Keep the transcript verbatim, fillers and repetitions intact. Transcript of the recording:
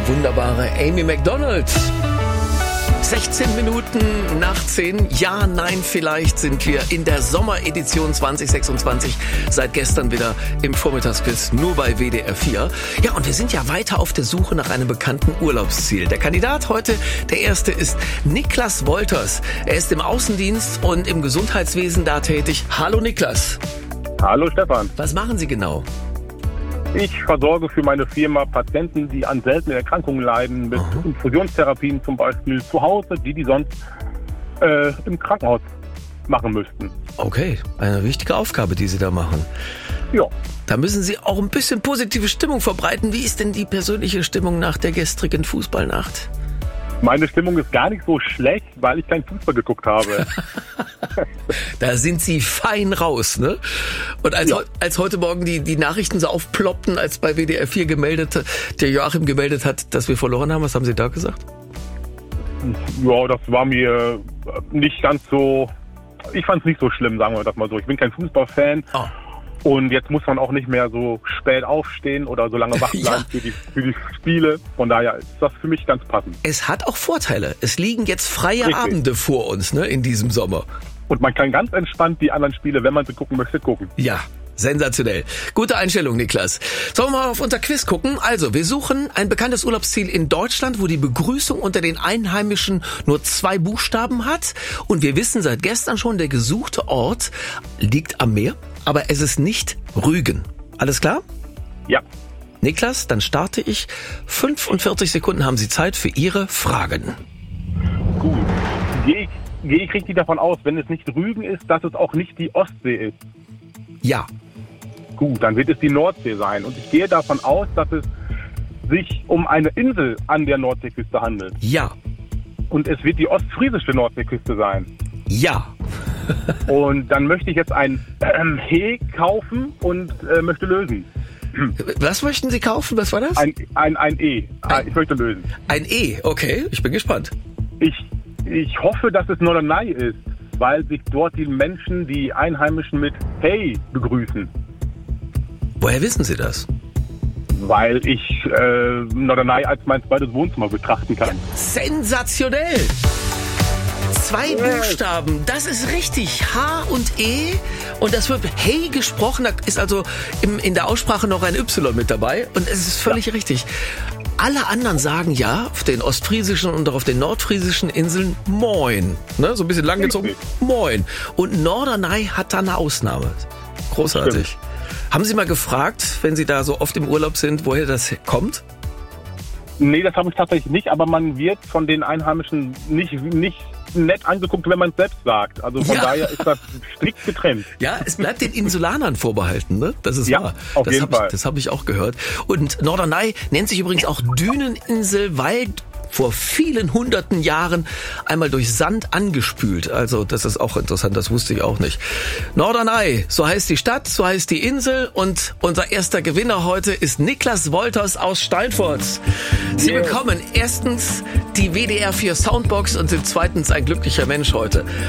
die wunderbare Amy Macdonald. sechzehn Minuten nach zehn. Ja, nein, vielleicht sind wir in der Sommeredition zwanzig sechsundzwanzig. Seit gestern wieder im Vormittagsquiz, nur bei W D R vier. Ja, und wir sind ja weiter auf der Suche nach einem bekannten Urlaubsziel. Der Kandidat heute, der erste, ist Niklas Wolters. Er ist im Außendienst und im Gesundheitswesen da tätig. Hallo Niklas. Hallo Stefan. Was machen Sie genau? Ich versorge für meine Firma Patienten, die an seltenen Erkrankungen leiden, mit Aha. Infusionstherapien zum Beispiel zu Hause, die die sonst äh, im Krankenhaus machen müssten. Okay, eine wichtige Aufgabe, die Sie da machen. Ja, Da müssen Sie auch ein bisschen positive Stimmung verbreiten. Wie ist denn die persönliche Stimmung nach der gestrigen Fußballnacht? meine Stimmung ist gar nicht so schlecht, weil ich keinen Fußball geguckt habe. Da sind Sie fein raus, ne? Und als, Ja. heu- als heute Morgen die, die Nachrichten so aufploppten, als bei W D R vier gemeldet, der Joachim gemeldet hat, dass wir verloren haben, was haben Sie da gesagt? Ja, das war mir nicht ganz so, ich fand es nicht so schlimm, sagen wir das mal so. Ich bin kein Fußballfan. Oh. Und jetzt muss man auch nicht mehr so spät aufstehen oder so lange wach bleiben Ja. für, die, für die Spiele. Von daher ist das für mich ganz passend. Es hat auch Vorteile. Es liegen jetzt freie Richtig. Abende vor uns, ne, in diesem Sommer. Und man kann ganz entspannt die anderen Spiele, wenn man sie gucken möchte, gucken. Ja, sensationell. Gute Einstellung, Niklas. Sollen wir mal auf unser Quiz gucken? Also, wir suchen ein bekanntes Urlaubsziel in Deutschland, wo die Begrüßung unter den Einheimischen nur zwei Buchstaben hat. Und wir wissen seit gestern schon, der gesuchte Ort liegt am Meer, aber es ist nicht Rügen. Alles klar? Ja, Niklas, dann starte ich. fünfundvierzig Sekunden haben Sie Zeit für Ihre Fragen. gut. Gehe ich, gehe ich richtig davon aus, wenn es nicht Rügen ist, dass es auch nicht die Ostsee ist? Ja, Gut, dann wird es die Nordsee sein. Und ich gehe davon aus, dass es sich um eine Insel an der Nordseeküste handelt. ja, Und es wird die ostfriesische Nordseeküste sein. ja. Und dann möchte ich jetzt ein ähm, He kaufen und äh, möchte lösen. Was möchten Sie kaufen? Was war das? Ein, ein, ein E. Ah, Ein- ich möchte lösen. Ein E, okay. Ich bin gespannt. Ich, ich hoffe, dass es Norderney ist, weil sich dort die Menschen, die Einheimischen mit Hey begrüßen. Woher wissen Sie das? Weil ich äh, Norderney als mein zweites Wohnzimmer betrachten kann. Sensationell! Zwei Yes. Buchstaben, das ist richtig. H und E. Und das wird Hey gesprochen. Da ist also im, in der Aussprache noch ein Y mit dabei. Und es ist völlig richtig. Alle anderen sagen ja auf den ostfriesischen und auch auf den nordfriesischen Inseln Moin. Ne? So ein bisschen langgezogen. Richtig. Moin. Und Norderney hat da eine Ausnahme. Großartig. Haben Sie mal gefragt, wenn Sie da so oft im Urlaub sind, woher das kommt? Nee, das habe ich tatsächlich nicht, aber man wird von den Einheimischen nicht, nicht nett angeguckt, wenn man es selbst sagt. Also von Ja. daher ist das strikt getrennt. Ja, es bleibt den Insulanern vorbehalten, ne? Das ist Ja, wahr. auf das jeden hab ich, Fall. das habe ich auch gehört. Und Norderney nennt sich übrigens auch Düneninsel, weil vor vielen hunderten Jahren einmal durch Sand angespült. Also das ist auch interessant, das wusste ich auch nicht. Norderney, so heißt die Stadt, so heißt die Insel und unser erster Gewinner heute ist Niklas Wolters aus Steinfurt. Sie Yeah. bekommen erstens die W D R vier Soundbox und sind zweitens ein glücklicher Mensch heute.